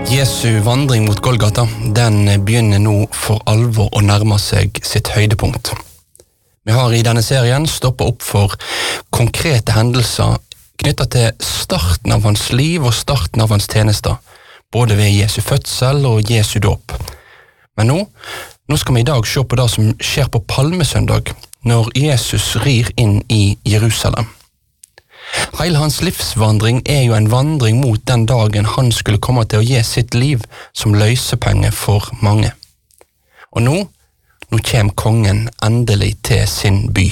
Jesu vandring mot Golgata, den begynner nå for alvor å nærme seg sitt høydepunkt. Vi har i denne serien stoppet opp for konkrete hendelser knyttet til starten av hans liv og starten av hans tjenester, både ved Jesu fødsel og Jesu dåp. Men nå skal vi i dag se på det som skjer på Palmesøndag, når Jesus rir inn i Jerusalem. Hele hans livsvandring jo en vandring mot den dagen han skulle komme til å gi sitt liv som løsepenge for mange. Og nå kommer kongen endelig til sin by.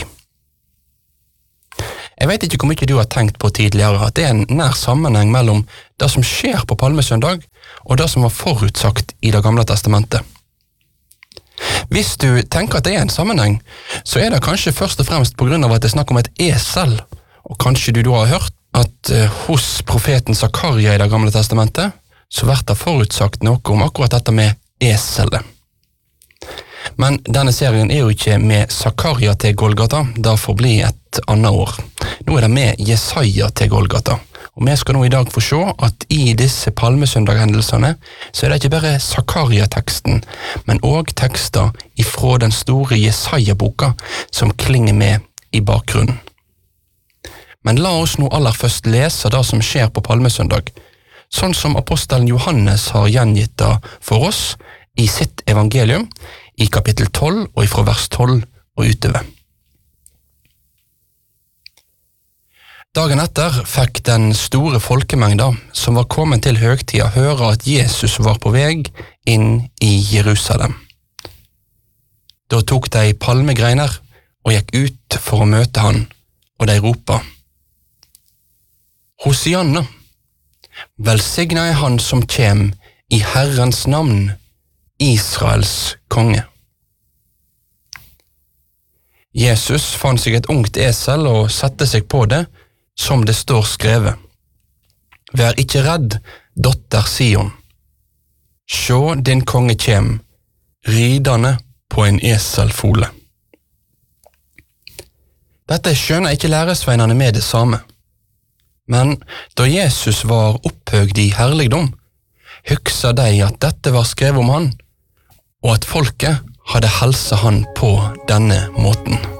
Jeg vet ikke hvor mye du har tenkt på tidligere at det en nær sammenheng mellom det som skjer på Palmesøndag og det som var forutsagt i Det gamle testamentet. Hvis du tenker at det en sammenheng, så det kanskje først og fremst på grunn av at det er snakk om et esel. Og kanskje du da har hørt at hos profeten Zakaria i Det gamle testamentet, så blir det forutsagt noe om akkurat dette med eselet. Men denne serien jo ikke med Zakaria til Golgata, det får bli et annet år. Nå det med Jesaja til Golgata, og vi skal nå i dag få se at i disse palmesøndaghendelsene så det ikke bare Zakaria-teksten, men også tekster ifra den store Jesaja-boka som klinger med i bakgrunnen. Men la oss nå aller først lese det som skjer på Palmesøndag, sånn som apostelen Johannes har gjengitt det for oss i sitt evangelium, i kapittel 12 og ifra vers 12 og utover. Dagen etter fikk den store folkemengda som var kommet til høgtida høre at Jesus var på vei inn i Jerusalem. Da tok de palmegreiner og gikk ut for å møte han, og de ropa: Hosianna, velsigna han som kjem i Herrens navn, Israels konge. Jesus fant seg et ungt esel og satte seg på det, som det står skrevet. Vær ikke redd, dotter Sion. Sjå din konge kjem, ridende på en eselfole. Dette skjønner ikke læresveinene med det samme. Men da Jesus var opphøgd i herligdom, hugsa de at dette var skrevet om han, og at folket hadde helsa han på denne måten.